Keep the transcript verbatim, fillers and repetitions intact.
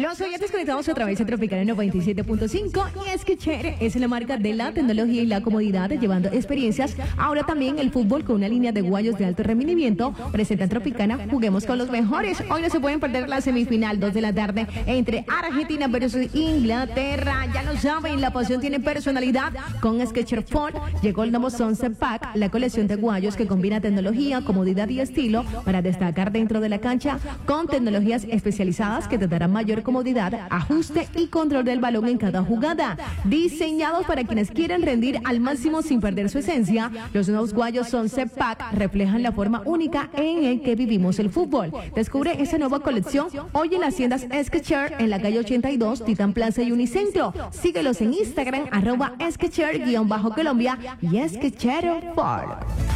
Los oyentes conectados otra vez a Tropicana noventa y siete punto cinco y Skechers es la marca de la tecnología y la comodidad, llevando experiencias. Ahora también el fútbol con una línea de guayos de alto rendimiento. Presenta en Tropicana, juguemos con los mejores. Hoy no se pueden perder la semifinal, dos de la tarde, entre Argentina versus Inglaterra. Ya lo saben, la pasión tiene personalidad. Con Skechers Fold llegó el nuevo Sunset Pack, la colección de guayos que combina tecnología, comodidad y estilo para destacar dentro de la cancha, con tecnologías especializadas que te darán mayor comodidad, ajuste y control del balón en cada jugada. Diseñados para quienes quieren rendir al máximo sin perder su esencia, los nuevos guayos Sunset Pack reflejan la forma única en el que vivimos el fútbol. Descubre esa nueva colección hoy en las tiendas Skechers en la calle ochenta y dos, Titán Plaza y Unicentro. Síguelos en Instagram, arroba Skechers-Colombia y Skechers Fold.